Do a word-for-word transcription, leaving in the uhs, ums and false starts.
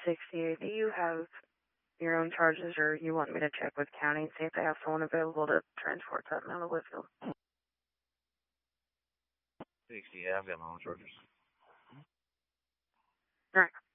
sixty-eight. Do you have your own charges, or you want me to check with county and see if they have someone available to transport that out of Whitfield? sixty, yeah, I've got my own charges. All right.